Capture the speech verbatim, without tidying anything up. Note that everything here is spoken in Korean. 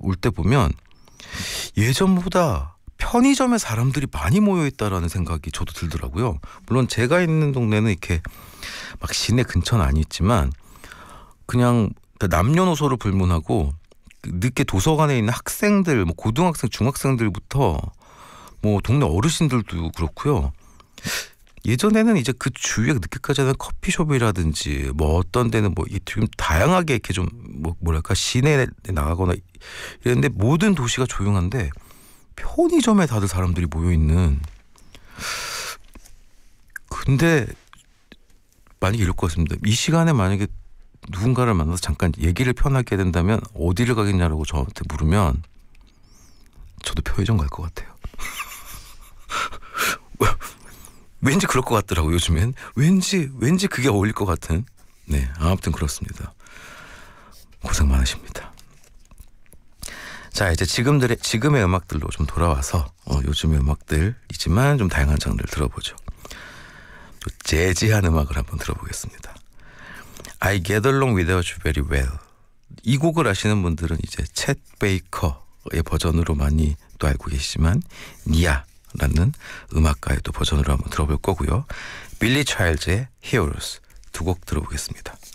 올 때 보면 예전보다 편의점에 사람들이 많이 모여 있다라는 생각이 저도 들더라고요. 물론 제가 있는 동네는 이렇게 막 시내 근처는 아니지만 그냥 남녀노소를 불문하고 늦게 도서관에 있는 학생들, 뭐 고등학생, 중학생들부터 뭐 동네 어르신들도 그렇고요. 예전에는 이제 그 주위에 늦게까지 하는 커피숍이라든지 뭐 어떤 데는 뭐 좀 다양하게 이렇게 좀 뭐 뭐랄까 시내에 나가거나 이랬는데 모든 도시가 조용한데 편의점에 다들 사람들이 모여 있는. 근데 만약에 이럴 것 같습니다. 이 시간에 만약에 누군가를 만나서 잠깐 얘기를 편하게 된다면 어디를 가겠냐라고 저한테 물으면 저도 편의점 갈 것 같아요. 왠지 그럴 것 같더라고요. 요즘엔 왠지 왠지 그게 어울릴 것 같은. 네, 아무튼 그렇습니다. 고생 많으십니다. 자, 이제 지금들의 지금의 음악들로 좀 돌아와서 어, 요즘의 음악들이지만 좀 다양한 장르를 들어보죠. 또 재즈한 음악을 한번 들어보겠습니다. I Get Along Without You Very Well. 이 곡을 아시는 분들은 이제 챗 베이커의 버전으로 많이 또 알고 계시지만 니아라는 음악가의 또 버전으로 한번 들어볼 거고요. 빌리 차일즈의 Heroes 두 곡 들어보겠습니다.